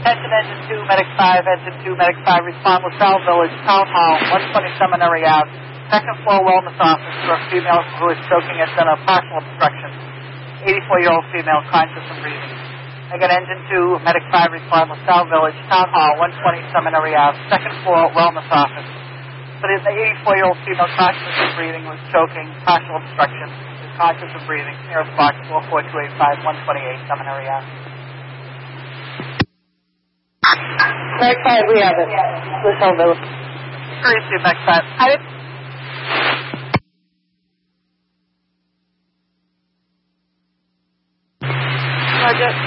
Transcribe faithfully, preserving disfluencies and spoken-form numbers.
Attention Engine two, Medic five, Engine two, Medic five, respond LaSalle Village, Town Hall, one twenty Seminary Ave, second floor wellness office for a female who is choking at center of partial obstruction. eighty-four-year-old female, conscious and breathing. Again, Engine two, Medic five, respond LaSalle Village, Town Hall, one twenty Seminary Ave, second floor wellness office. But the eighty-four-year-old female, conscious and breathing, was choking, partial obstruction, is conscious and breathing. Nearest box, four four two eight five, one twenty-eight Seminary Ave. Medic five, we have it. LaSalle Village. Hurry, see Medic five. I didn't... Roger.